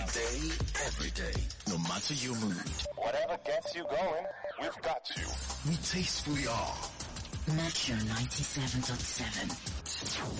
day, every day, no matter your mood. Whatever gets you going, we've got you. We tastefully are. Metro 97.7.